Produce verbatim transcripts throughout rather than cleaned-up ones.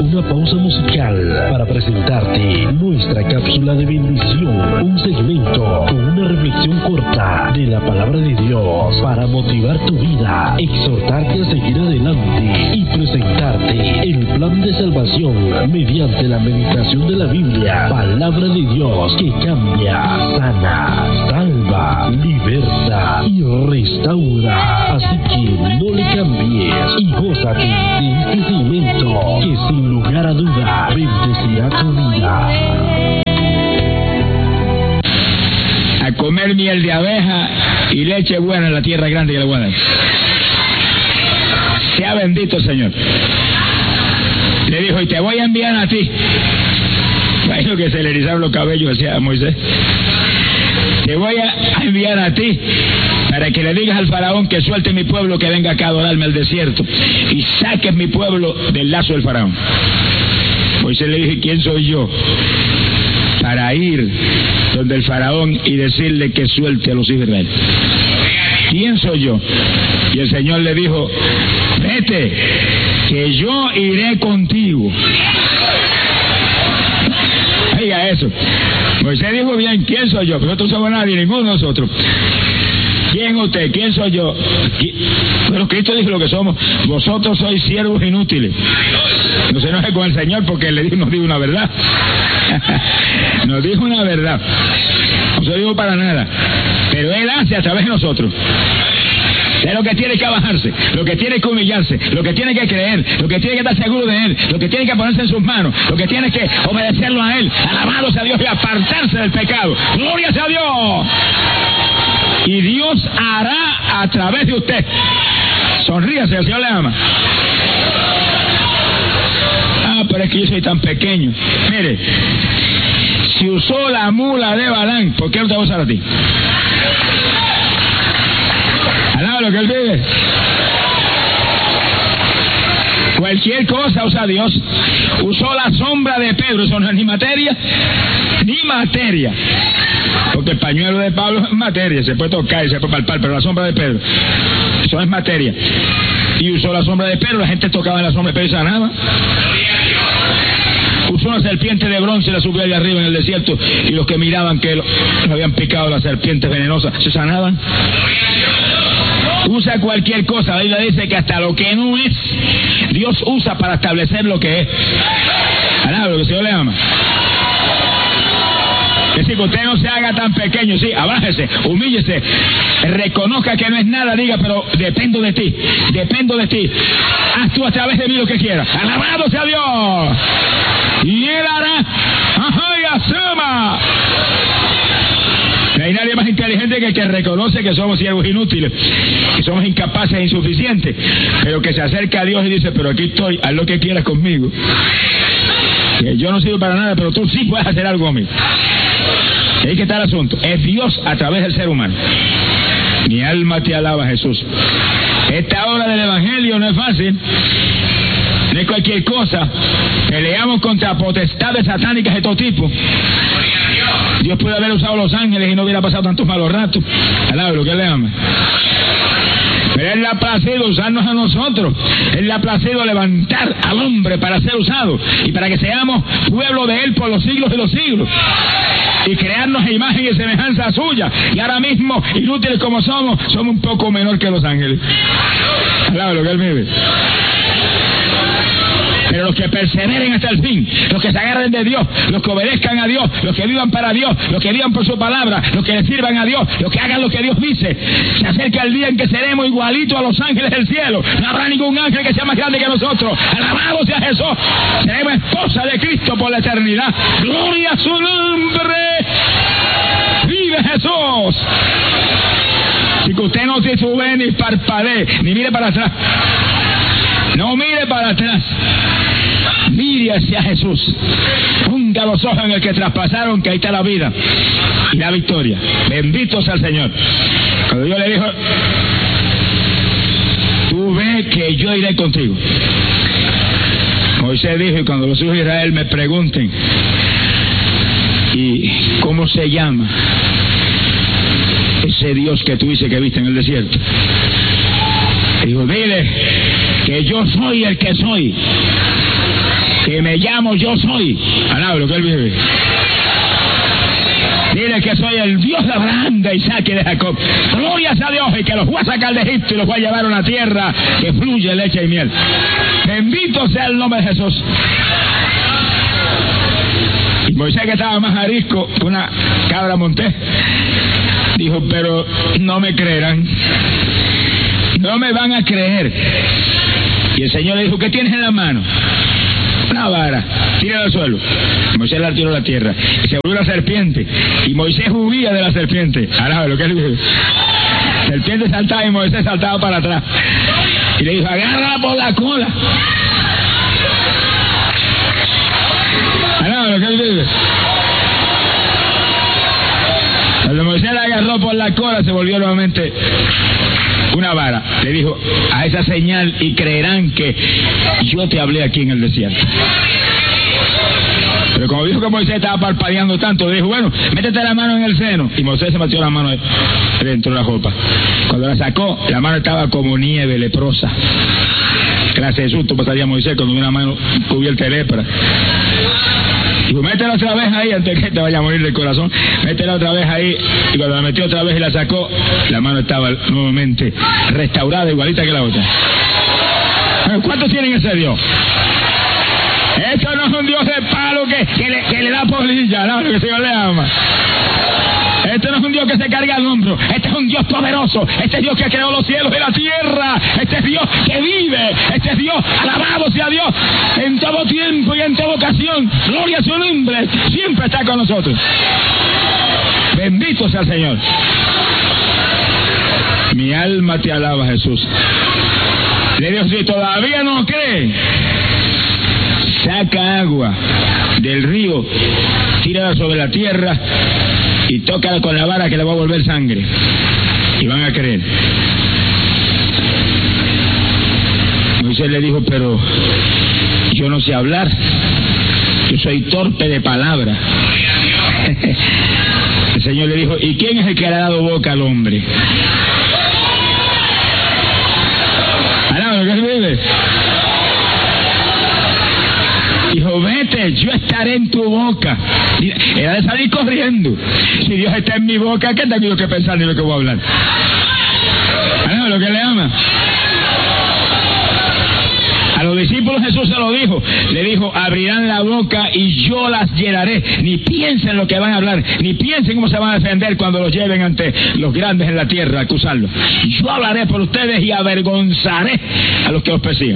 una pausa musical para presentarte nuestra cápsula de bendición, un segmento con una reflexión corta de la palabra de Dios para motivar tu vida, exhortarte a seguir adelante y presentarte el plan de salvación mediante la meditación de la Biblia, palabra de Dios que cambia, sana, salva, liberta y restaura. Así que no le cambies y gózate de este segmento que sin lugar a duda bendecirá tu vida. A comer miel de abeja y leche buena en la tierra grande que le voy a dar. Sea bendito el Señor. Le dijo, y te voy a enviar a ti. Bueno, que se le erizaron los cabellos, decía Moisés. Te voy a enviar a ti para que le digas al faraón que suelte mi pueblo, que venga acá a adorarme al desierto y saques mi pueblo del lazo del faraón. Moisés le dijo, ¿quién soy yo para ir donde el faraón y decirle que suelte a los hijos de Israel? ¿Quién soy yo? Y el Señor le dijo, vete, que yo iré contigo. Oiga eso. Moisés dijo bien, ¿quién soy yo? Nosotros somos nadie, ninguno de nosotros. ¿Quién usted? ¿Quién soy yo? Pero Cristo dijo lo que somos. Vosotros sois siervos inútiles. No se enoje con el Señor porque le dijo, nos dijo una verdad. Nos dijo una verdad. No se lo digo para nada. Pero Él hace a través de nosotros. Es lo que tiene que bajarse, lo que tiene que humillarse, lo que tiene que creer, lo que tiene que estar seguro de Él, lo que tiene que ponerse en sus manos, lo que tiene que obedecerlo a Él, alabado sea Dios y apartarse del pecado. ¡Gloria sea Dios! Y Dios hará a través de usted. Sonríase, el Señor le ama. Ah, pero es que yo soy tan pequeño. Mire, si usó la mula de Balán, ¿por qué no te va a usar a ti? Alaba lo que Él vive. Cualquier cosa usa Dios. Usó la sombra de Pedro, eso no es ni materia, ni materia. Porque el pañuelo de Pablo es materia, se puede tocar y se puede palpar, pero la sombra de Pedro, eso es materia. Y usó la sombra de Pedro, la gente tocaba en la sombra de Pedro y sanaba. Usó una serpiente de bronce y la subió allá arriba en el desierto, y los que miraban que lo, lo habían picado las serpientes venenosas, se sanaban. Usa cualquier cosa. La Biblia dice que hasta lo que no es, Dios usa para establecer lo que es. Alaba lo que el Señor le ama. Es decir, que usted no se haga tan pequeño, sí, abájese, humíllese, reconozca que no es nada, diga, pero dependo de ti, dependo de ti. Haz tú a través de mí lo que quieras. Alabado sea Dios. Y Él hará. ¡Ajá, y asuma! No hay nadie más inteligente que el que reconoce que somos siervos inútiles, que somos incapaces e insuficientes, pero que se acerca a Dios y dice, pero aquí estoy, haz lo que quieras conmigo. Que yo no sirvo para nada, pero tú sí puedes hacer algo conmigo. Y ahí que está el asunto. Es Dios a través del ser humano. Mi alma te alaba, Jesús. Esta obra del Evangelio no es fácil. No es cualquier cosa. Peleamos contra potestades satánicas de todo tipo. Dios puede haber usado los ángeles y no hubiera pasado tantos malos ratos. Alaba lo que Él le ama. Pero Él le ha placido usarnos a nosotros. Él le ha placido levantar al hombre para ser usado y para que seamos pueblo de Él por los siglos de los siglos. Y crearnos a imagen y semejanza suya. Y ahora mismo, inútiles como somos, somos un poco menor que los ángeles. Alaba lo que Él vive. Pero los que perseveren hasta el fin, los que se agarren de Dios, los que obedezcan a Dios, los que vivan para Dios, los que vivan por su palabra, los que le sirvan a Dios, los que hagan lo que Dios dice, se acerca el día en que seremos igualitos a los ángeles del cielo. No habrá ningún ángel que sea más grande que nosotros. Alabado sea Jesús. Seremos esposa de Cristo por la eternidad. Gloria a su nombre. Vive Jesús. Si que usted no titubee ni parpadee, ni mire para atrás. No mire para atrás. Mire hacia Jesús. Ponga los ojos en el que traspasaron, que ahí está la vida y la victoria. Bendito sea el Señor. Cuando Dios le dijo, tú ves que yo iré contigo. Moisés dijo, y cuando los hijos de Israel me pregunten, ¿y cómo se llama ese Dios que tú dices que viste en el desierto? Dijo, dile que yo soy el que soy. que me llamo yo soy. Alaba lo que él vive. Dile que soy el Dios de Abraham, de Isaac y de Jacob. Glorias a Dios, y que los voy a sacar de Egipto y los voy a llevar a una tierra que fluye leche y miel. Bendito sea el nombre de Jesús. Y Moisés, que estaba más arisco que una cabra montés, dijo, pero no me creerán, no me van a creer. Y el Señor le dijo, ¿qué tienes en la mano? Una vara, tírala al suelo. Moisés la tiró a la tierra y se volvió una serpiente, y Moisés huía de la serpiente. Ahora lo que él dijo, la serpiente saltaba y Moisés saltaba para atrás, y le dijo, agárrala por la cola. Ahora lo que él dijo, cuando Moisés la agarró por la cola, se volvió nuevamente una vara. Le dijo, a esa señal y creerán que yo te hablé aquí en el desierto. Pero como dijo que Moisés estaba parpadeando tanto, le dijo, bueno, métete la mano en el seno. Y Moisés se metió la mano dentro de la ropa. Cuando la sacó, la mano estaba como nieve leprosa. Clase de susto pasaría Moisés cuando una mano cubierta de lepra. Dijo, métela otra vez ahí antes que te vaya a morir del corazón. Métela otra vez ahí. Y cuando la metió otra vez y la sacó, la mano estaba nuevamente restaurada, igualita que la otra. ¿Cuántos tienen ese Dios? Esto no es un Dios de palo que, que, le, que le da polilla, no, lo que el Señor le ama. Este no es un Dios que se carga al hombro. Este es un Dios poderoso. Este es Dios que creó los cielos y la tierra. Este es Dios que vive. Este es Dios, alabado sea Dios, en todo tiempo y en toda ocasión. Gloria a su nombre. Siempre está con nosotros. Bendito sea el Señor. Mi alma te alaba, Jesús. Le dijo, si todavía no cree, saca agua del río, tírala sobre la tierra y tócala con la vara que le va a volver sangre. Y van a creer. Moisés le dijo, pero yo no sé hablar, yo soy torpe de palabra. El Señor le dijo, ¿y quién es el que le ha dado boca al hombre? ¿Alaba lo que él vive? Dijo, vete, yo estaré en tu boca. Era de salir corriendo. Si Dios está en mi boca, ¿qué tengo que pensar ni lo que voy a hablar? ¿Alaba lo que le ama? A los discípulos Jesús se lo dijo, le dijo, abrirán la boca y yo las llenaré. Ni piensen lo que van a hablar, ni piensen cómo se van a defender cuando los lleven ante los grandes en la tierra a acusarlos. Yo hablaré por ustedes y avergonzaré a los que los persigan.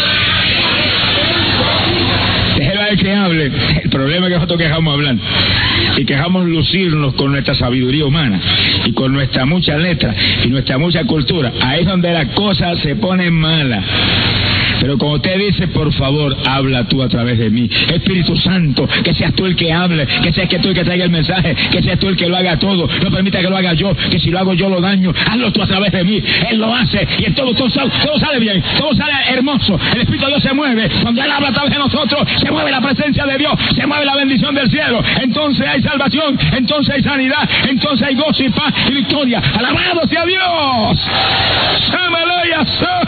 Déjelo a él que hable. El problema es que nosotros quejamos hablar y quejamos lucirnos con nuestra sabiduría humana y con nuestra mucha letra y nuestra mucha cultura. Ahí es donde la cosa se pone mala. Pero como usted dice, por favor, habla tú a través de mí. Espíritu Santo, que seas tú el que hable, que seas que tú el que traiga el mensaje, que seas tú el que lo haga todo. No permita que lo haga yo, que si lo hago yo lo daño. Hazlo tú a través de mí. Él lo hace y en todo, todo, sale, todo sale bien, todo sale hermoso. El Espíritu de Dios se mueve. Cuando Él habla a través de nosotros, se mueve la presencia de Dios, se mueve la bendición del cielo. Entonces hay salvación, entonces hay sanidad, entonces hay gozo y paz y victoria. ¡Alabado sea Dios! ¡Aleluya!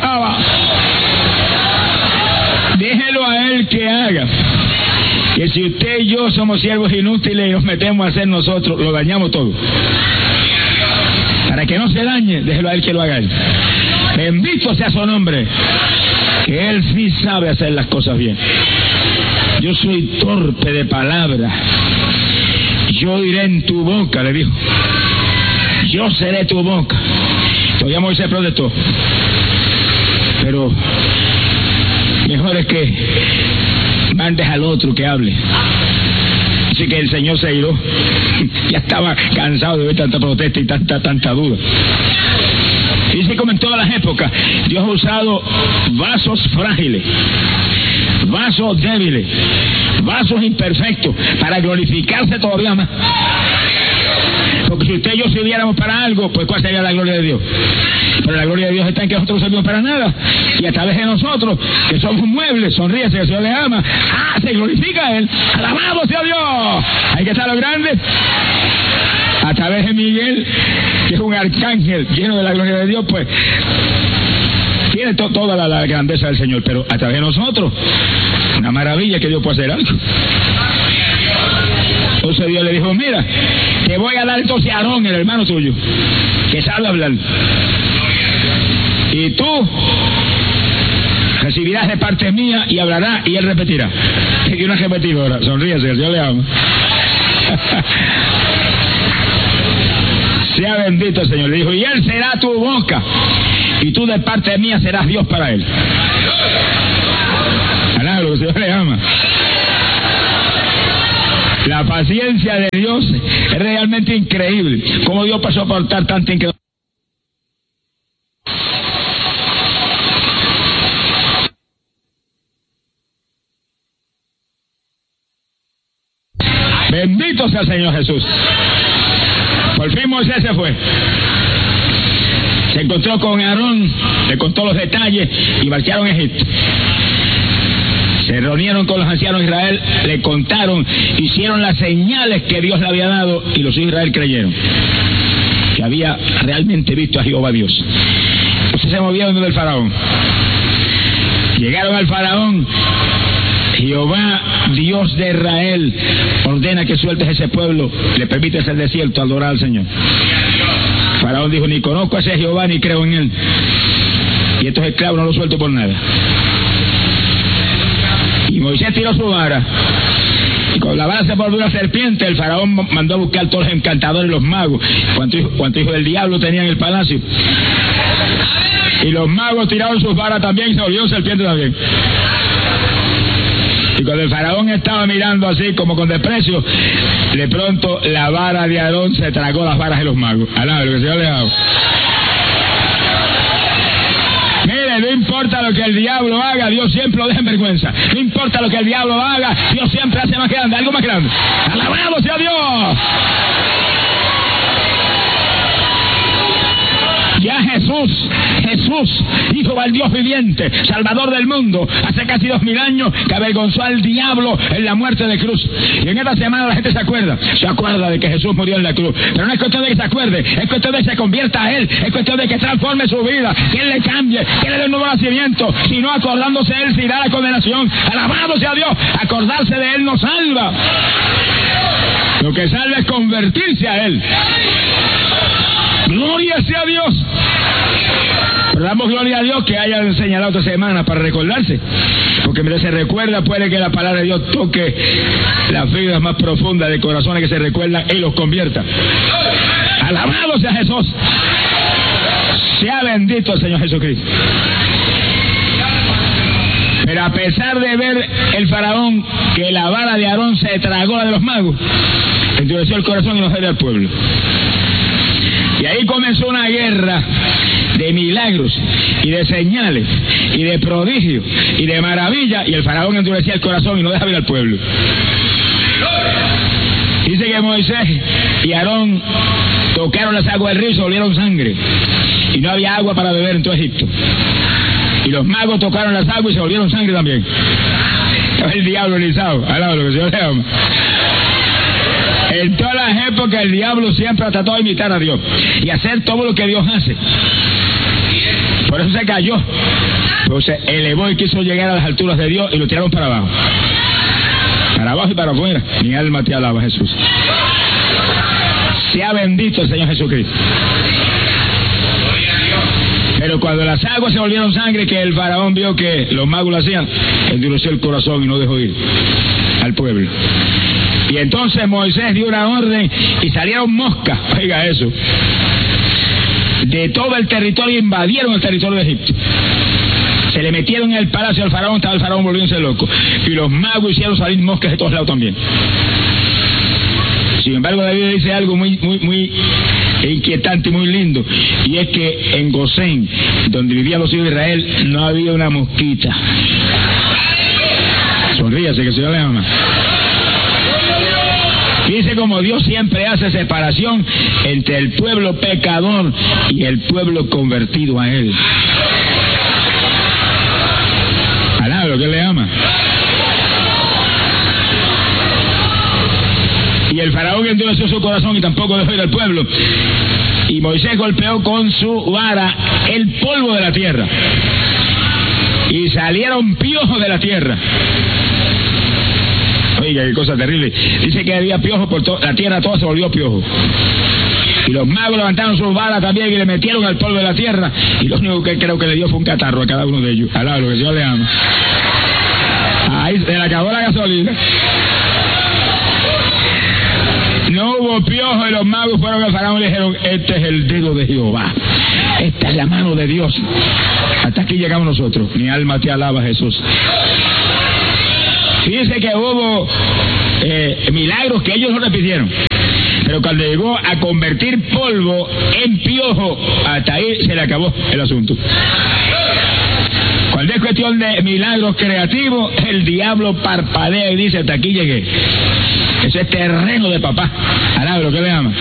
Déjelo a Él que haga. Que si usted y yo somos siervos inútiles y nos metemos a hacer nosotros, lo dañamos todo. Para que no se dañe, déjelo a Él que lo haga Él. Bendito sea su nombre. Que Él sí sabe hacer las cosas bien. Yo soy torpe de palabra. Yo iré en tu boca, le dijo. Yo seré tu boca. Todavía Moisés protestó. Pero mejor es que mandes al otro que hable. Así que el Señor se iró. Ya estaba cansado de ver tanta protesta y tanta, tanta duda. Dice como en todas las épocas, Dios ha usado vasos frágiles, vasos débiles, vasos imperfectos para glorificarse todavía más. Porque si usted y yo sirviéramos para algo, pues ¿cuál sería la gloria de Dios? Pero la gloria de Dios está en que nosotros no servimos para nada. Y a través de nosotros, que somos muebles, sonríese, que el Señor le ama. ¡Ah! Se glorifica a Él. ¡Alabado sea Dios! Hay que estar a lo grande. A través de Miguel, que es un arcángel lleno de la gloria de Dios, pues tiene to toda la, la grandeza del Señor, pero a través de nosotros, una maravilla que Dios puede hacer algo. Entonces Dios le dijo, mira, te voy a dar entonces a Aarón, el hermano tuyo, que sabe hablar. Y tú recibirás de parte mía y hablará y él repetirá. Y una repetidora, sonríese, el Señor le ama. Sea bendito el Señor. Le dijo, y él será tu boca, y tú de parte mía serás Dios para él. Alá, lo que el Señor le ama. La paciencia de Dios es realmente increíble. ¿Cómo Dios pasó a soportar tanta incredulidad? Bendito sea el Señor Jesús. Por fin Moisés se fue. Se encontró con Aarón, le contó los detalles y marcharon a Egipto. Se reunieron con los ancianos de Israel, le contaron, hicieron las señales que Dios le había dado y los hijos de Israel creyeron que había realmente visto a Jehová Dios. Entonces se movieron del faraón. Llegaron al faraón. Jehová, Dios de Israel, ordena que sueltes ese pueblo, le permites el desierto, adorar al Señor. Faraón dijo, ni conozco a ese Jehová ni creo en él, y estos esclavos no los suelto por nada. Y Moisés tiró su vara, y con la vara se volvió una serpiente. El faraón mandó a buscar todos los encantadores y los magos, cuantos hijos cuanto hijo del diablo tenía en el palacio. Y los magos tiraron sus varas también y se volvió serpiente también. Y cuando el faraón estaba mirando así como con desprecio, de pronto la vara de Aarón se tragó las varas de los magos. Alá, lo que el Señor le ha dado. Mire, no importa lo que el diablo haga, Dios siempre lo deja en vergüenza. No importa lo que el diablo haga, Dios siempre hace más grande, algo más grande. ¡Alabado sea Dios! Ya Jesús, Jesús, Hijo del Dios viviente, Salvador del mundo, hace casi dos mil años que avergonzó al diablo en la muerte de cruz. Y en esta semana la gente se acuerda, se acuerda de que Jesús murió en la cruz. Pero no es cuestión de que se acuerde, es cuestión de que se convierta a Él, es cuestión de que transforme su vida, que Él le cambie, que Él le dé un nuevo nacimiento. Si no, acordándose de Él, se irá a la condenación. Alabado sea Dios, acordarse de Él no salva. Lo que salva es convertirse a Él. Gloria sea a Dios. Pero damos gloria a Dios que hayan señalado esta semana para recordarse, porque mientras se recuerda puede que la palabra de Dios toque las fibras más profundas de corazones que se recuerdan y los convierta. Alabado sea Jesús. Sea bendito el Señor Jesucristo. Pero a pesar de ver el faraón que la vara de Aarón se tragó la de los magos, endureció el corazón y no cedió al pueblo. Y ahí comenzó una guerra de milagros y de señales y de prodigios y de maravillas, y el faraón endurecía el corazón y no dejaba ir al pueblo. Dice que Moisés y Aarón tocaron las aguas del río y se volvieron sangre, y no había agua para beber en todo Egipto. Y los magos tocaron las aguas y se volvieron sangre también. El diablo erizado, alaba lo que el Señor le ama. En todas las épocas el diablo siempre ha tratado de imitar a Dios y hacer todo lo que Dios hace. Por eso se cayó, pero se elevó y quiso llegar a las alturas de Dios y lo tiraron para abajo. Para abajo y para afuera. Mi alma te alaba, Jesús. Sea bendito el Señor Jesucristo. Pero cuando las aguas se volvieron sangre, que el faraón vio que los magos lo hacían, endureció el corazón y no dejó ir al pueblo. Y entonces Moisés dio una orden y salieron moscas, oiga eso, de todo el territorio, invadieron el territorio de Egipto. Se le metieron en el palacio al faraón, estaba el faraón volviéndose loco. Y los magos hicieron salir moscas de todos lados también. Sin embargo, David dice algo muy, muy, muy inquietante y muy lindo. Y es que en Gosén, donde vivían los hijos de Israel, no había una mosquita. Sonríase que el Señor le ama. Dice como Dios siempre hace separación entre el pueblo pecador y el pueblo convertido a Él. Alá lo que Él le ama. Y el faraón endureció su corazón y tampoco dejó ir al pueblo. Y Moisés golpeó con su vara el polvo de la tierra. y salieron piojos de la tierra. Oiga, qué cosa terrible. Dice que había piojos por toda la tierra, toda se volvió piojo. Y los magos levantaron sus balas también y le metieron al polvo de la tierra. Y lo único que creo que le dio fue un catarro a cada uno de ellos. Alá, lo que el Señor le ama. Ahí se le acabó la gasolina. No hubo piojo y los magos fueron al faraón y le dijeron: este es el dedo de Jehová. Esta es la mano de Dios. Hasta aquí llegamos nosotros. Mi alma te alaba, Jesús. Fíjense que hubo eh, milagros que ellos no repitieron. Pero cuando llegó a convertir polvo en piojo, hasta ahí se le acabó el asunto. Cuando es cuestión de milagros creativos, el diablo parpadea y dice: hasta aquí llegué. Ese es terreno de papá. Alá, lo que le ama.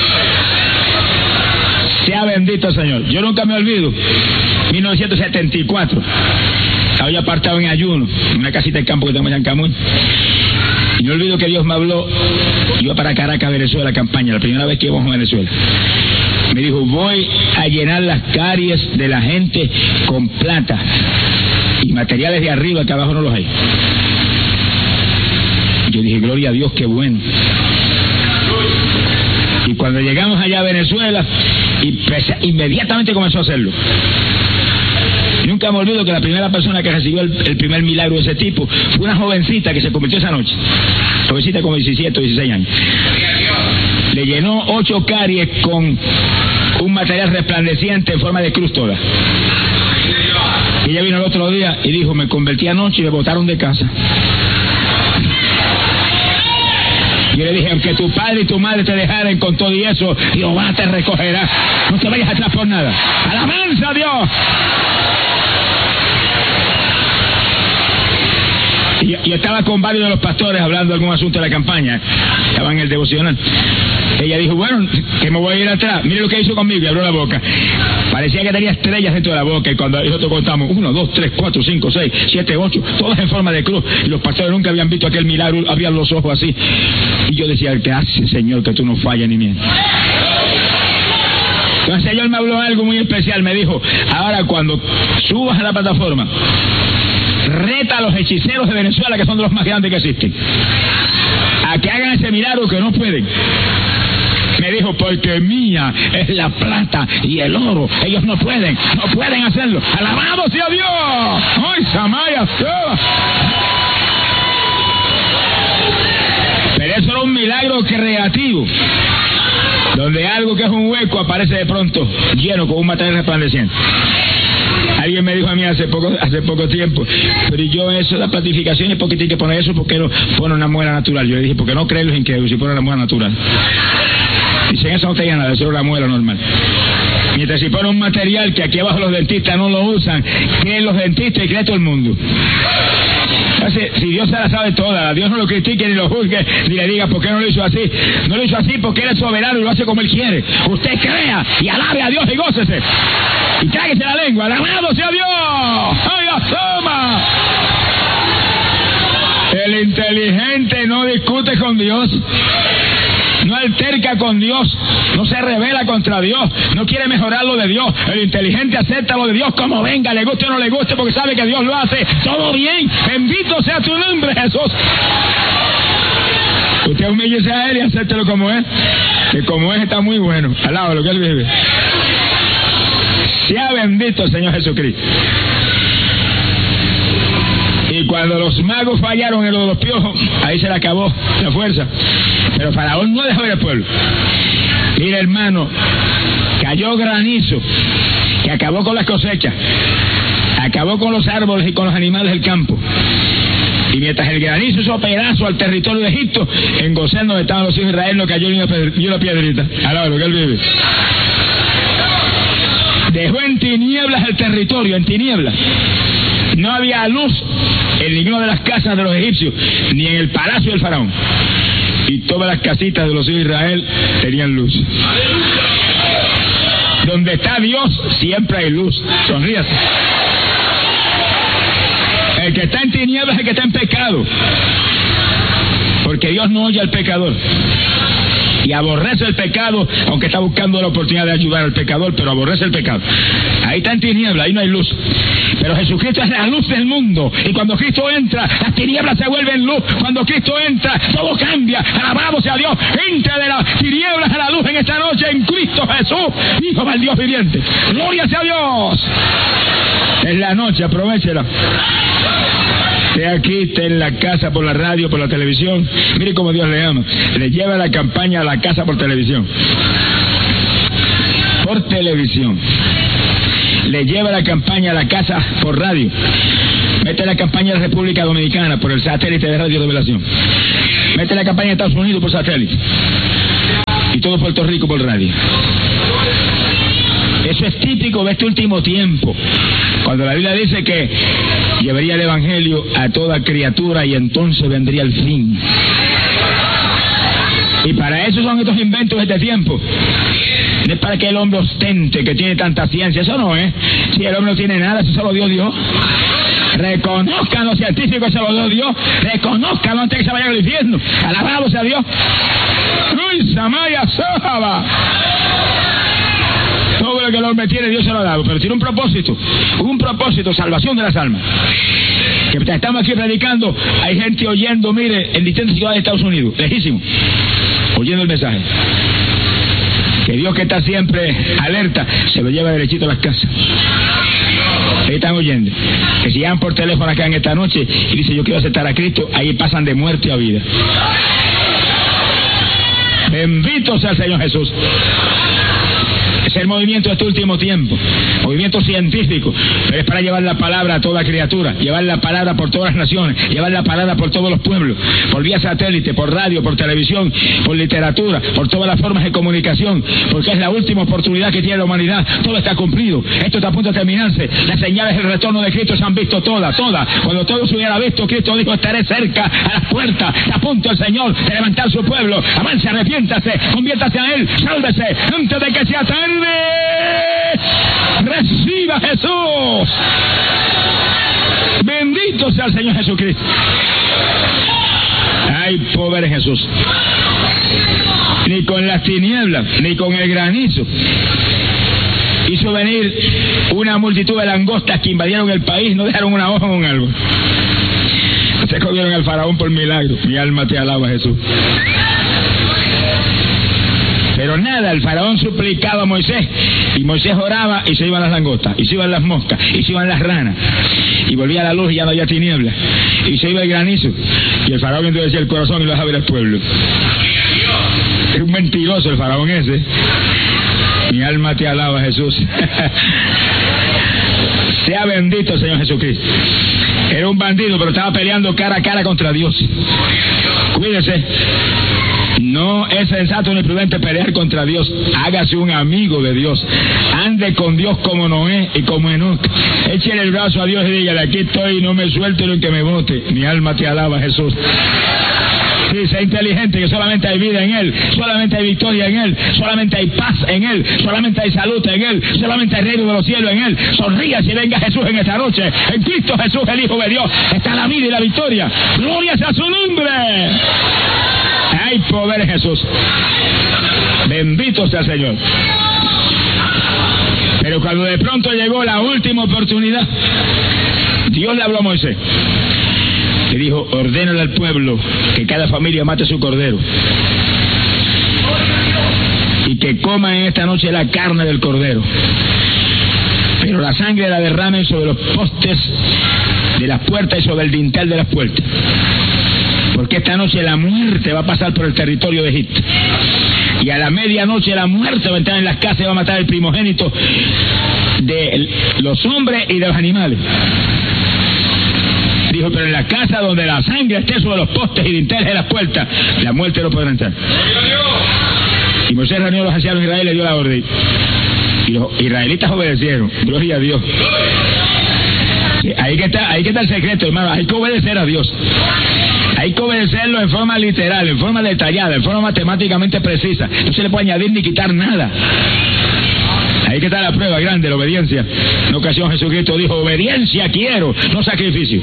Sea bendito el Señor. Yo nunca me olvido. mil novecientos setenta y cuatro. Estaba yo apartado en ayuno, en una casita de campo que tenemos allá en Camuy. Y no olvido que Dios me habló. Iba para Caracas, Venezuela, campaña, la primera vez que íbamos a Venezuela. Me dijo: voy a llenar las caries de la gente con plata y materiales de arriba que abajo no los hay. Yo dije: gloria a Dios, qué bueno. Y cuando llegamos allá a Venezuela, inmediatamente comenzó a hacerlo. Nunca me olvido que la primera persona que recibió el, el primer milagro de ese tipo fue una jovencita que se convirtió esa noche. Jovencita como diecisiete o dieciséis años. Le llenó ocho caries con un material resplandeciente en forma de cruz toda. Y ella vino el otro día y dijo: me convertí anoche y me botaron de casa. Yo le dije: aunque tu padre y tu madre te dejaren con todo y eso, Jehová te recogerá. No te vayas atrás por nada. ¡Alabanza a Dios! Y yo estaba con varios de los pastores hablando de algún asunto de la campaña. Estaba en el devocional. Ella dijo: bueno, que me voy a ir atrás. Mire lo que hizo conmigo. Y abrió la boca. Parecía que tenía estrellas dentro de la boca. Y cuando nosotros contamos uno, dos, tres, cuatro, cinco, seis, siete, ocho, todas en forma de cruz. Y los pastores nunca habían visto aquel milagro. Abrían los ojos así. Y yo decía: ¿qué hace, Señor, que tú no fallas ni mientes? Entonces el Señor me habló algo muy especial. Me dijo: ahora cuando subas a la plataforma, reta a los hechiceros de Venezuela, que son de los más grandes que existen, a que hagan ese milagro que no pueden. Me dijo: porque mía es la plata y el oro. Ellos no pueden, no pueden hacerlo. ¡Alabado sea Dios! ¡Ay, Samaya! Pero eso era un milagro creativo, donde algo que es un hueco aparece de pronto lleno con un material resplandeciente. Alguien me dijo a mí hace poco hace poco tiempo: pero yo eso, la platificación, ¿y por qué tiene que poner eso? ¿Por qué no pone una muela natural? Yo le dije: porque no creen los incrédulos si pone una muela natural. Dicen: eso no te nada, eso es una muela normal. Mientras si pone un material que aquí abajo los dentistas no lo usan, creen los dentistas y cree todo el mundo. Entonces, si Dios se la sabe toda, a Dios no lo critique ni lo juzgue, ni le diga por qué no lo hizo así. No lo hizo así porque Él es soberano y lo hace como Él quiere. Usted crea y alabe a Dios y gócese. Y tráguese la lengua. ¡Alabado sea Dios! ¡Ay, asoma! El inteligente no discute con Dios, no alterca con Dios, no se rebela contra Dios, no quiere mejorar lo de Dios. El inteligente acepta lo de Dios como venga, le guste o no le guste, porque sabe que Dios lo hace todo bien. Bendito sea tu nombre, Jesús. Usted humíllese a Él y acéptelo como es, que como es está muy bueno, al lado de lo que Él vive. Sea bendito el Señor Jesucristo. Y cuando los magos fallaron en lo de los piojos, ahí se le acabó la fuerza. Pero Faraón no dejó ir al pueblo. Mira, hermano, cayó granizo que acabó con las cosechas, acabó con los árboles y con los animales del campo. Y mientras el granizo hizo pedazo al territorio de Egipto, en Gosén, donde estaban los hijos de Israel, no cayó ni una piedrita. Alaba lo que Él vive. Dejó en tinieblas el territorio, en tinieblas. No había luz en ninguna de las casas de los egipcios, ni en el palacio del faraón. Y todas las casitas de los hijos de Israel tenían luz. Donde está Dios, siempre hay luz. Sonríase. El que está en tinieblas es el que está en pecado. Porque Dios no oye al pecador. Y y aborrece el pecado, aunque está buscando la oportunidad de ayudar al pecador, pero aborrece el pecado. Ahí está en tiniebla, ahí no hay luz. Pero Jesucristo es la luz del mundo, y cuando Cristo entra, las tinieblas se vuelven luz. Cuando Cristo entra, todo cambia. Alabado sea Dios. Entra de las tinieblas a la luz en esta noche en Cristo Jesús, Hijo del Dios viviente. Gloria sea a Dios. Es la noche, aprovechela. Esté aquí, esté en la casa, por la radio, por la televisión. Mire cómo Dios le ama. Le lleva la campaña a la casa por televisión. Por televisión. Le lleva la campaña a la casa por radio. Mete la campaña de República Dominicana por el satélite de Radio Revelación. Mete la campaña de Estados Unidos por satélite. Y todo Puerto Rico por radio. Eso es típico de este último tiempo, cuando la Biblia dice que llevaría el Evangelio a toda criatura y entonces vendría el fin. Y para eso son estos inventos de este tiempo. No es para que el hombre ostente que tiene tanta ciencia, eso no es. Si el hombre no tiene nada, eso se lo dio Dios. Reconozcan los científicos que se lo dio Dios. Reconozcan antes que se vayan al infierno. Alabado sea Dios. Uy, Samaya Sahaba. Todo lo que el hombre tiene, Dios se lo ha dado, pero tiene un propósito, un propósito, salvación de las almas. Que estamos aquí predicando, hay gente oyendo, mire, en distintas ciudades de Estados Unidos, lejísimo, oyendo el mensaje. Que Dios, que está siempre alerta, se lo lleva derechito a las casas. Ahí están oyendo. Que si llaman por teléfono acá en esta noche y dicen yo quiero aceptar a Cristo, ahí pasan de muerte a vida. Bendito sea el Señor Jesús. Es el movimiento de este último tiempo, movimiento científico, pero es para llevar la palabra a toda criatura, llevar la palabra por todas las naciones, llevar la palabra por todos los pueblos, por vía satélite, por radio, por televisión, por literatura, por todas las formas de comunicación, porque es la última oportunidad que tiene la humanidad. Todo está cumplido, esto está a punto de terminarse. Las señales del retorno de Cristo se han visto todas, todas. Cuando todo se hubiera visto, Cristo dijo: estaré cerca a las puertas. Está a punto el Señor de levantar su pueblo. Avance, arrepiéntase, conviértase a Él, sálvese antes de que sea tarde. Reciba a Jesús. Bendito sea el Señor Jesucristo. Ay, pobre Jesús. Ni con las tinieblas, ni con el granizo hizo venir una multitud de langostas que invadieron el país, no dejaron una hoja en un árbol. Se comieron al faraón por milagro. Mi alma te alaba, Jesús. Pero nada, el faraón suplicaba a Moisés, y Moisés oraba y se iban las langostas, y se iban las moscas, y se iban las ranas, y volvía la luz y ya no había tinieblas, y se iba el granizo, y el faraón entonces decía el corazón y lo dejaba ver al pueblo. Es un mentiroso el faraón ese. Mi alma te alaba, Jesús. Sea bendito el Señor Jesucristo. Era un bandido, pero estaba peleando cara a cara contra Dios. Cuídese. No es sensato ni prudente pelear contra Dios. Hágase un amigo de Dios. Ande con Dios como Noé y como Enoc. Échele el brazo a Dios y dígale: aquí estoy y no me suelte lo que me bote. Mi alma te alaba, Jesús. Sí, sea inteligente, que solamente hay vida en Él, solamente hay victoria en Él, solamente hay paz en Él, solamente hay salud en Él, solamente hay reino de los cielos en Él. Sonría si venga Jesús en esta noche. En Cristo Jesús, el Hijo de Dios, está la vida y la victoria. Gloria sea su nombre. Hay poder en Jesús. Bendito sea el Señor. Pero cuando de pronto llegó la última oportunidad, Dios le habló a Moisés. Le dijo: ordénale al pueblo que cada familia mate su cordero y que coman en esta noche la carne del cordero, pero la sangre la derramen sobre los postes de las puertas y sobre el dintel de las puertas, porque esta noche la muerte va a pasar por el territorio de Egipto, y a la medianoche la muerte va a entrar en las casas y va a matar el primogénito de los hombres y de los animales. Dijo: pero en la casa donde la sangre esté sobre los postes y dinteles de las puertas, la muerte no podrá entrar. Y Moisés reunió a los ancianos de Israel y le dio la orden. Y los israelitas obedecieron. Gloria a Dios. Ahí que está, ahí que está el secreto, hermano. Hay que obedecer a Dios. Hay que obedecerlo en forma literal, en forma detallada, en forma matemáticamente precisa. No se le puede añadir ni quitar nada. Ahí que está la prueba grande, la obediencia. En ocasión Jesucristo dijo: obediencia quiero, no sacrificio.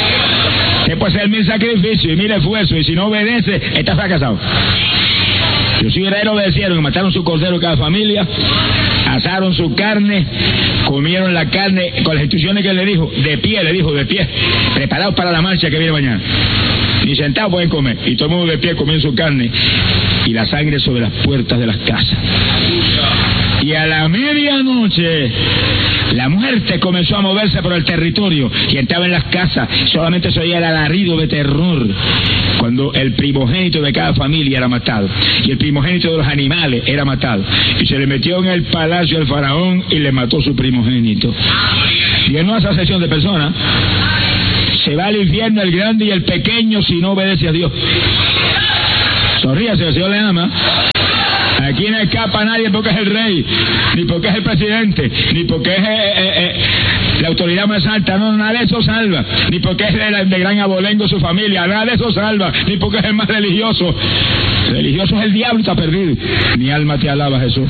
Usted puede hacer mil sacrificios y mil esfuerzos, y si no obedece, está fracasado. Los israelitas obedecieron, mataron su cordero cada familia, asaron su carne, comieron la carne con las instrucciones que él le dijo, de pie, le dijo, de pie, preparados para la marcha que viene mañana. Ni sentados pueden comer. Y todo el mundo de pie comió su carne y la sangre sobre las puertas de las casas. Y a la medianoche la muerte comenzó a moverse por el territorio y entraba en las casas. Solamente se oía el alarido de terror cuando el primogénito de cada familia era matado y el primogénito de los animales era matado. Y se le metió en el palacio el faraón y le mató su primogénito. Y en una asociación de personas se va al infierno el grande y el pequeño si no obedece a Dios. Sonríase, el Señor le ama. Aquí no escapa nadie porque es el rey, ni porque es el presidente, ni porque es eh, eh, eh, la autoridad más alta. No, nada de eso salva. Ni porque es de, de gran abolengo su familia, nada de eso salva. Ni porque es el más religioso. Religioso es el diablo y está perdido. Mi alma te alaba, Jesús.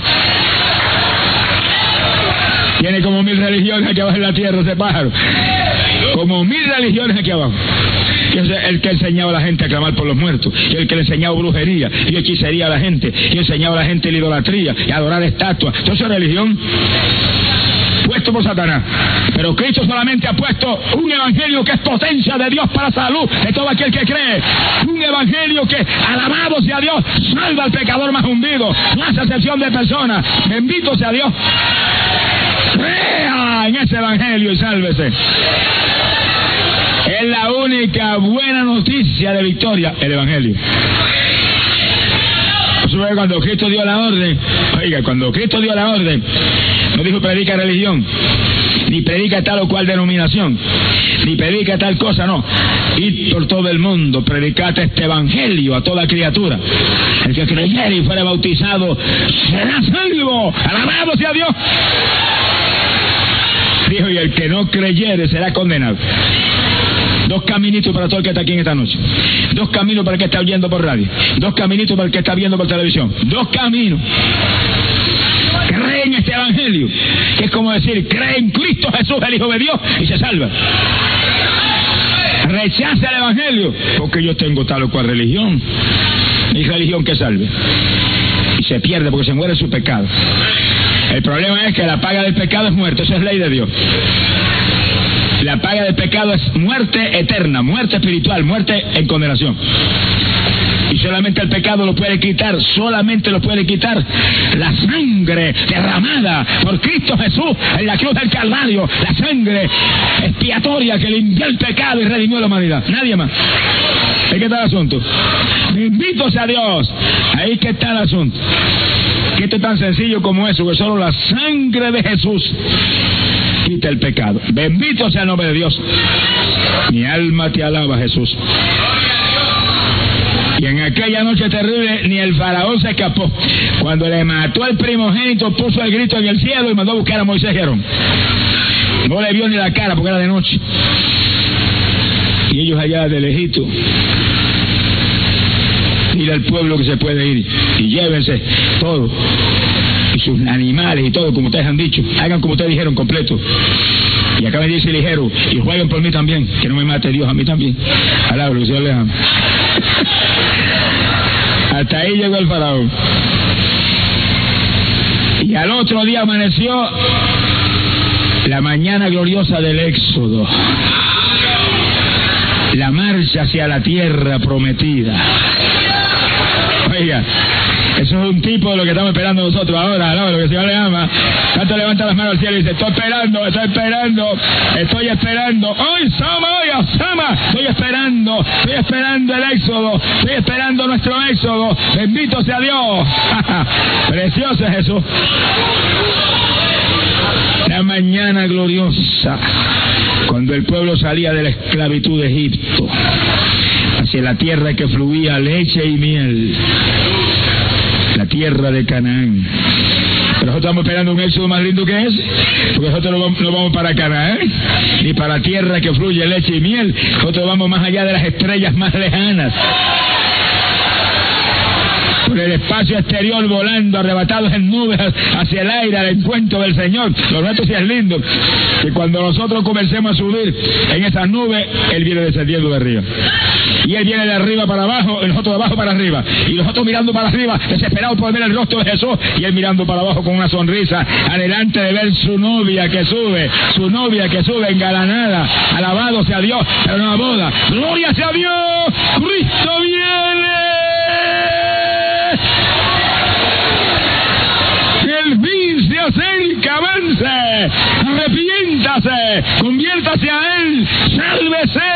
Tiene como mil religiones aquí abajo en la tierra ese pájaro. Como mil religiones aquí abajo. Y es el que enseñaba a la gente a clamar por los muertos, y el que le enseñaba brujería y hechicería a la gente, y enseñaba a la gente la idolatría y a adorar estatuas. Todo eso es religión puesto por Satanás. Pero Cristo solamente ha puesto un evangelio que es potencia de Dios para salud de todo aquel que cree. Un evangelio que, alabado sea Dios, salva al pecador más hundido. No hace excepción de personas. Bendito sea Dios. Crea en ese evangelio y sálvese. Es la única buena noticia de victoria, el evangelio. Cuando Cristo dio la orden, oiga, cuando Cristo dio la orden, no dijo predica religión, ni predica tal o cual denominación, ni predica tal cosa, no. Id por todo el mundo, predicad este evangelio a toda criatura. El que creyere y fuera bautizado será salvo. Alabado sea Dios. Dijo, y el que no creyere será condenado. Dos caminitos para todo el que está aquí en esta noche. Dos caminos para el que está oyendo por radio. Dos caminitos para el que está viendo por televisión. Dos caminos. Cree en este evangelio, que es como decir, cree en Cristo Jesús, el Hijo de Dios, y se salva. Rechaza el evangelio, porque yo tengo tal o cual religión. Mi religión que salve. Y se pierde porque se muere su pecado. El problema es que la paga del pecado es muerte. Eso es ley de Dios. La paga del pecado es muerte eterna, muerte espiritual, muerte en condenación. Y solamente el pecado lo puede quitar, solamente lo puede quitar la sangre derramada por Cristo Jesús en la cruz del Calvario, la sangre expiatoria que limpió el pecado y redimió la humanidad. Nadie más. Ahí que está el asunto. Bendito sea Dios. Ahí que está el asunto. Que esto es tan sencillo como eso, que solo la sangre de Jesús quita el pecado. Bendito sea el nombre de Dios. Mi alma te alaba, Jesús. Y en aquella noche terrible ni el faraón se escapó. Cuando le mató al primogénito, puso el grito en el cielo y mandó a buscar a Moisés y Aarón. No le vio ni la cara porque era de noche. Y ellos allá de lejito. Dile al pueblo que se puede ir y llévense todo. Y sus animales y todo, como ustedes han dicho. Hagan como ustedes dijeron, completo. Y acaben de decir ligero. Y jueguen por mí también. Que no me mate Dios a mí también. Alabro, que el Señor les ama. Hasta ahí llegó el faraón. Y al otro día amaneció la mañana gloriosa del Éxodo. La marcha hacia la tierra prometida. Oiga, eso es un tipo de lo que estamos esperando nosotros ahora, ¿no? Lo que el Señor le ama. Tanto levanta las manos al cielo y dice, estoy esperando, estoy esperando, estoy esperando. ¡Hoy, Sama, hoy, Sama! Estoy esperando, estoy esperando el éxodo, estoy esperando nuestro éxodo. Bendito sea Dios. Precioso es Jesús. La mañana gloriosa, cuando el pueblo salía de la esclavitud de Egipto, hacia la tierra que fluía leche y miel, la tierra de Canaán. Pero nosotros estamos esperando un éxodo más lindo que ese, porque nosotros no vamos, no vamos para Canaán, ni para la tierra que fluye leche y miel. Nosotros vamos más allá de las estrellas más lejanas, por el espacio exterior, volando, arrebatados en nubes hacia el aire, al encuentro del Señor. Lo nuestro sí es lindo, que cuando nosotros comencemos a subir en esas nubes, Él viene descendiendo de arriba. Y Él viene de arriba para abajo, y nosotros de abajo para arriba. Y nosotros mirando para arriba, desesperados por ver el rostro de Jesús. Y Él mirando para abajo con una sonrisa, adelante de ver su novia que sube, su novia que sube engalanada. Alabado sea Dios, pero no a boda. ¡Gloria sea Dios! ¡Cristo viene! El fin se acerca, avance, arrepiéntase, conviértase a Él, sálvese.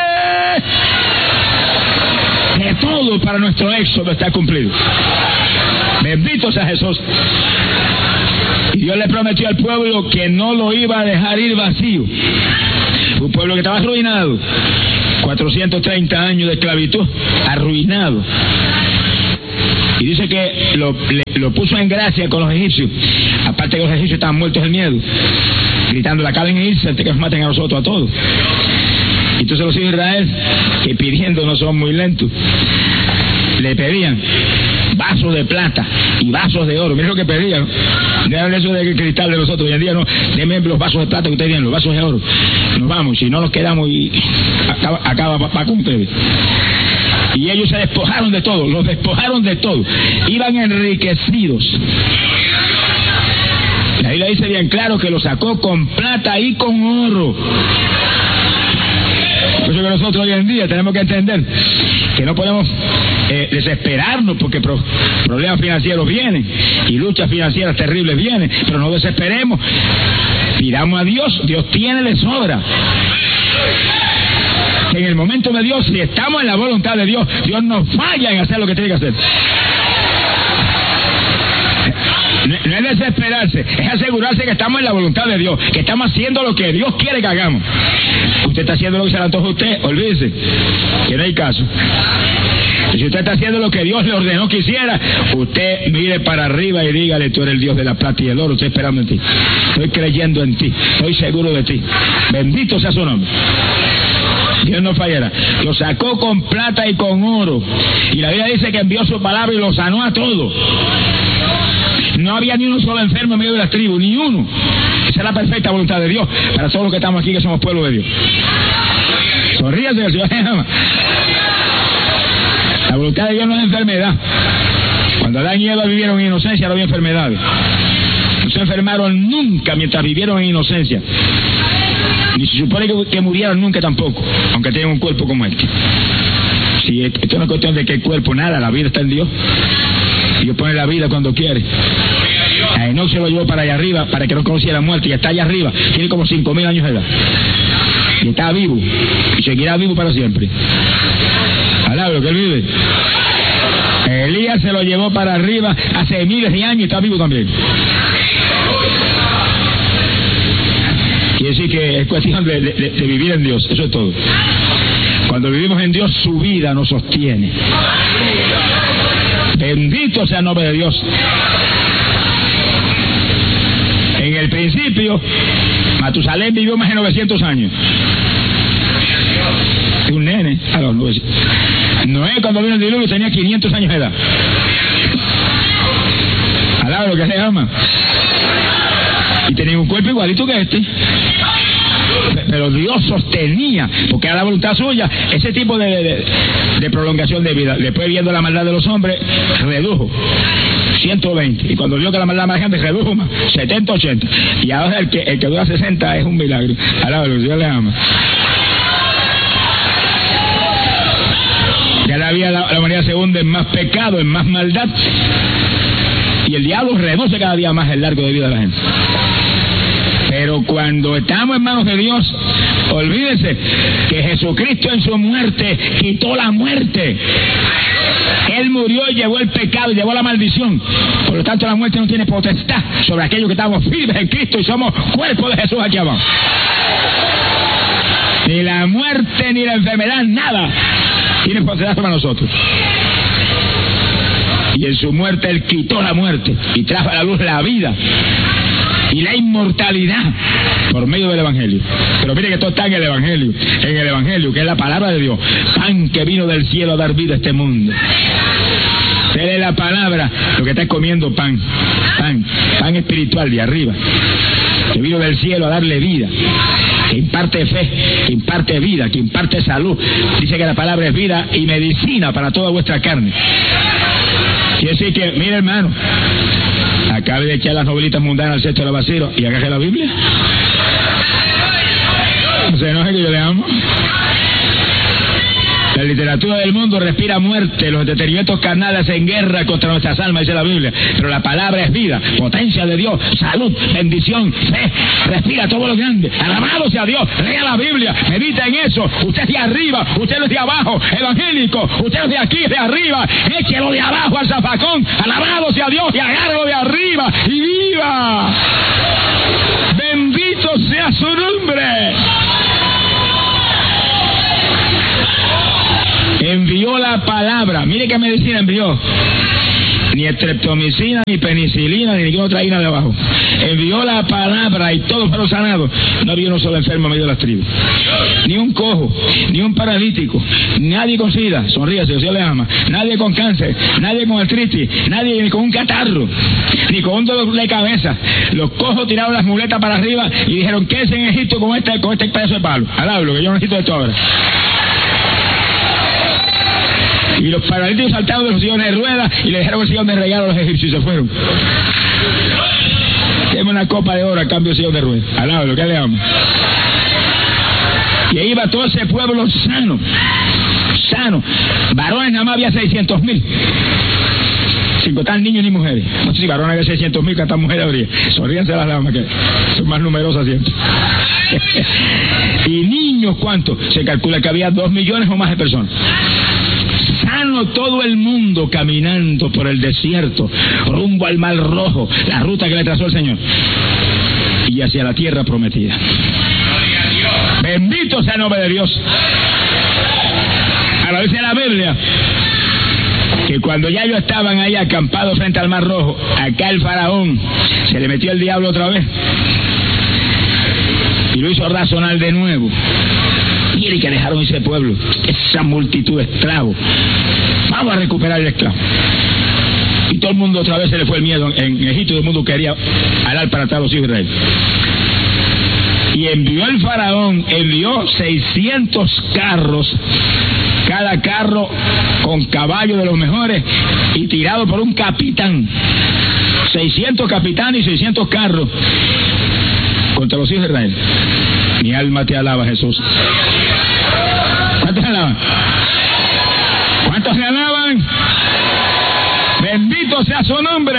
Que todo para nuestro éxodo está cumplido. Bendito sea Jesús. Y Dios le prometió al pueblo que no lo iba a dejar ir vacío. Un pueblo que estaba arruinado, cuatrocientos treinta años de esclavitud, arruinado. Y dice que lo, le, lo puso en gracia con los egipcios. Aparte que los egipcios estaban muertos del miedo, gritando: acaben de irse antes que nos maten a nosotros a todos. Y entonces los hijos de Israel, que pidiendo no son muy lentos, le pedían vasos de plata y vasos de oro. Miren lo que pedían. No eran eso de cristal de nosotros. Hoy en día no, denme los vasos de plata que ustedes tienen, los vasos de oro. Nos vamos, si no nos quedamos y acaba, acaba para con ustedes. Y ellos se despojaron de todo, los despojaron de todo. Iban enriquecidos. La Biblia dice bien claro que los sacó con plata y con oro. Por eso que nosotros hoy en día tenemos que entender que no podemos eh, desesperarnos porque pro, problemas financieros vienen y luchas financieras terribles vienen, pero no desesperemos. Pidamos a Dios, Dios tiene de sobra. En el momento de Dios, si estamos en la voluntad de Dios, Dios no falla en hacer lo que tiene que hacer. No, no es desesperarse, es asegurarse que estamos en la voluntad de Dios, que estamos haciendo lo que Dios quiere que hagamos. Usted está haciendo lo que se le antoja a usted, olvídese, que no hay caso. Y si usted está haciendo lo que Dios le ordenó que hiciera, usted mire para arriba y dígale: tú eres el Dios de la plata y el oro, estoy esperando en ti, estoy creyendo en ti, estoy seguro de ti. Bendito sea su nombre. Dios no fallará. Lo sacó con plata y con oro. Y la Biblia dice que envió su palabra y lo sanó a todos. No había ni uno solo enfermo en medio de las tribus, ni uno. Esa es la perfecta voluntad de Dios para todos los que estamos aquí, que somos pueblo de Dios. Sonríase, que el Señor se ama. La voluntad de Dios no es enfermedad. Cuando Adán y Eva vivieron en inocencia, no había enfermedades. No se enfermaron nunca mientras vivieron en inocencia. Ni se supone que, que murieron nunca tampoco, aunque tengan un cuerpo como este. Si esto es una cuestión de que el cuerpo, nada, la vida está en Dios. Dios pone la vida cuando quiere. A Enoch se lo llevó para allá arriba para que no conociera la muerte, y está allá arriba, tiene como cinco mil años de edad. Y está vivo, y seguirá vivo para siempre. Alaba lo que él vive. Elías se lo llevó para arriba hace miles de años y está vivo también. Quiere decir que es cuestión de, de, de vivir en Dios, eso es todo. Cuando vivimos en Dios, su vida nos sostiene. Bendito sea el nombre de Dios. En el principio, Matusalén vivió más de novecientos años. Un nene a los novecientos. Noé, cuando vino el diluvio, tenía quinientos años de edad. Alaba lo que se llama. Y tenía un cuerpo igualito que este. Pero Dios sostenía, porque era la voluntad suya, ese tipo de, de, de prolongación de vida. Después, viendo la maldad de los hombres, redujo ciento veinte. Y cuando vio que la maldad más grande, redujo más, setenta, ochenta. Y ahora el que, el que dura sesenta es un milagro. Alábalo, Dios le ama. Cada día la, la humanidad se hunde en más pecado, en más maldad. Y el diablo reduce cada día más el largo de vida de la gente. Pero cuando estamos en manos de Dios, olvídese que Jesucristo en su muerte quitó la muerte. Él murió y llevó el pecado, y llevó la maldición. Por lo tanto, la muerte no tiene potestad sobre aquellos que estamos firmes en Cristo y somos cuerpo de Jesús aquí abajo. Ni la muerte ni la enfermedad, nada tiene potestad sobre nosotros. Y en su muerte Él quitó la muerte y trajo a la luz la vida y la inmortalidad por medio del Evangelio. Pero mire que todo está en el Evangelio, en el Evangelio, que es la palabra de Dios, pan que vino del cielo a dar vida a este mundo. Usted lee la palabra, lo que está comiendo pan, pan, pan espiritual de arriba, que vino del cielo a darle vida. que imparte fe, que imparte vida, que imparte salud. Dice que la palabra es vida y medicina para toda vuestra carne. Quiere decir que, mire hermano, acabe de echar las novelitas mundanas al cesto de la basura y agarre la Biblia. No se enoje que yo le amo. La literatura del mundo respira muerte, los entretenimientos carnales en guerra contra nuestras almas, dice la Biblia. Pero la palabra es vida, potencia de Dios, salud, bendición, fe. Respira todo lo grande. Alabado sea Dios, lea la Biblia, medita en eso. Usted es de arriba, usted no es de abajo, evangélico. Usted es de aquí, de arriba. Échelo de abajo al zafacón. Alabado sea Dios y agárralo de arriba y viva. Bendito sea su nombre. Envió la palabra. Mire qué medicina envió. Ni estreptomicina, ni penicilina, ni ninguna otra ina de abajo. Envió la palabra y todos fueron sanados. No había uno solo enfermo en medio de las tribus. Ni un cojo, ni un paralítico, nadie con sida, sonríase, Dios le ama. Nadie con cáncer, nadie con artritis, nadie ni con un catarro, ni con un dolor de cabeza. Los cojos tiraron las muletas para arriba y dijeron, ¿qué es en Egipto con este, con este pedazo de palo? Alablo, que yo no necesito esto ahora. Y los paralíticos saltaron de los sillones de ruedas y le dejaron el sillón de regalo a los egipcios y se fueron. Deme una copa de oro a cambio del sillón de ruedas. Alablo, ¿qué le amo? Y ahí iba todo ese pueblo sano, sano. Varones nada más había seiscientos mil. Sin contar niños ni mujeres. No sé si varones había seiscientos mil, cuántas mujeres habría. Sonríense las damas que son más numerosas siempre. Y niños, ¿cuántos? Se calcula que había dos millones o más de personas. Sano todo el mundo caminando por el desierto, rumbo al Mar Rojo, la ruta que le trazó el Señor, y hacia la tierra prometida. Bendito sea el nombre de Dios. Ahora dice la Biblia que cuando ya ellos estaban ahí acampados frente al Mar Rojo, acá el faraón se le metió el diablo otra vez y lo hizo razonar de nuevo. Mire que dejaron ese pueblo, esa multitud de esclavos. Vamos a recuperar el esclavo. Y todo el mundo otra vez se le fue el miedo. En Egipto todo el mundo quería alar para atrás a los hijos de Israel. Y envió el faraón, envió seiscientos carros, cada carro con caballos de los mejores y tirado por un capitán. seiscientos capitanes y seiscientos carros contra los hijos de Israel. Mi alma te alaba, Jesús. ¿Cuántos alaban? ¿Cuántos se alaban? Bendito sea su nombre.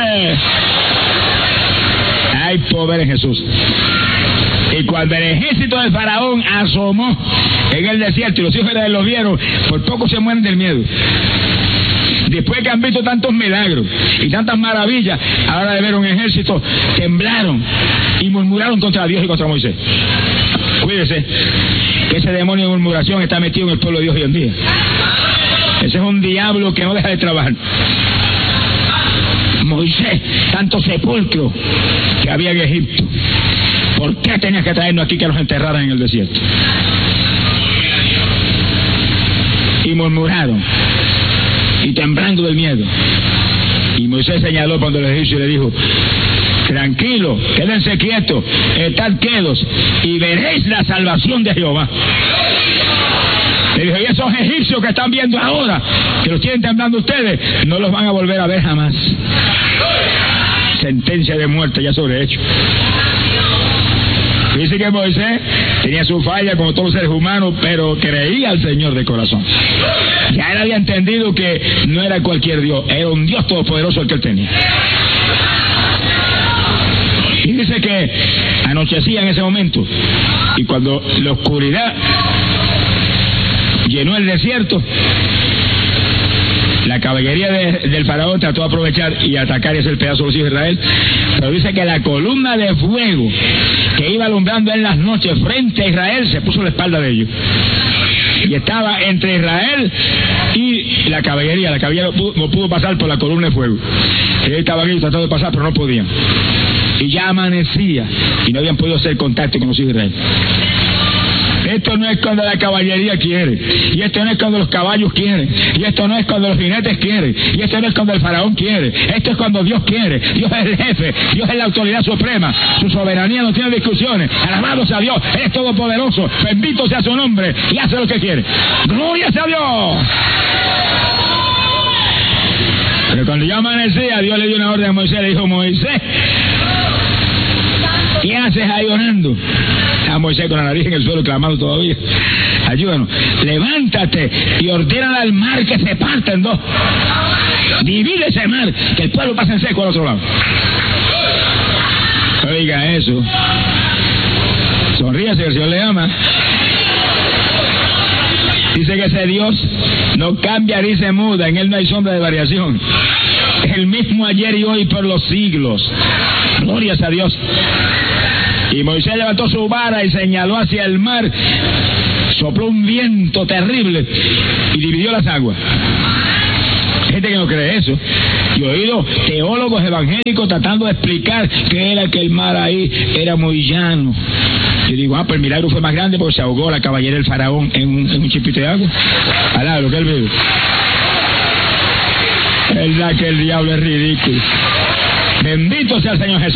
Hay poder en Jesús. Y cuando el ejército del faraón asomó en el desierto y los hijos de Israel lo vieron, por poco se mueren del miedo. Después que han visto tantos milagros y tantas maravillas, ahora de ver un ejército, temblaron y murmuraron contra Dios y contra Moisés. Cuídese, que ese demonio de murmuración está metido en el pueblo de Dios hoy en día. Ese es un diablo que no deja de trabajar. Moisés, tanto sepulcro que había en Egipto, ¿por qué tenías que traernos aquí que nos enterraran en el desierto? Y murmuraron, y temblando del miedo. Y Moisés señaló cuando el egipcio le dijo, tranquilo, quédense quietos, estad quedos y veréis la salvación de Jehová. Le dijo, y esos egipcios que están viendo ahora, que los tienen temblando ustedes, no los van a volver a ver jamás. Sentencia de muerte ya sobre hecho. Dice que Moisés tenía su falla como todos los seres humanos, pero creía al Señor de corazón. Ya él había entendido que no era cualquier Dios, era un Dios todopoderoso el que él tenía. Y dice que anochecía en ese momento, y cuando la oscuridad llenó el desierto, la caballería de, del faraón trató de aprovechar y atacar ese pedazo de los hijos de Israel, pero dice que la columna de fuego que iba alumbrando en las noches frente a Israel se puso a la espalda de ellos. Y estaba entre Israel y la caballería. La caballería no pudo, no pudo pasar por la columna de fuego. Ellos estaban ahí tratando de pasar, pero no podían. Y ya amanecía y no habían podido hacer contacto con los hijos de Israel. Esto esto no es cuando la caballería quiere, y esto no es cuando los caballos quieren, y esto no es cuando los jinetes quieren, y esto no es cuando el faraón quiere, esto es cuando Dios quiere. Dios es el jefe, Dios es la autoridad suprema, su soberanía no tiene discusiones. Alabado sea Dios, Él es todopoderoso, bendito sea su nombre, y hace lo que quiere. ¡Gloria sea Dios! Pero cuando ya amanecía, Dios le dio una orden a Moisés, le dijo: Moisés, ¿qué haces ahí orando? A Moisés con la nariz en el suelo clamando todavía: ayúdanos. Levántate y ordena al mar que se parta en dos. Divide ese mar, que el pueblo pase en seco al otro lado. Oiga eso. Sonríase, el Señor le ama. Dice que ese Dios no cambia ni se muda, en Él no hay sombra de variación. Es el mismo ayer y hoy por los siglos. Glorias a Dios. Y Moisés levantó su vara y señaló hacia el mar. Sopló un viento terrible y dividió las aguas. Hay gente que no cree eso. Yo he oído teólogos evangélicos tratando de explicar que era que el mar ahí era muy llano. Yo digo, ah, pues el milagro fue más grande porque se ahogó la caballera del faraón en un, en un chipito de agua. Alá, lo que él vive. Es verdad que el diablo es ridículo. Bendito sea el Señor Jesús.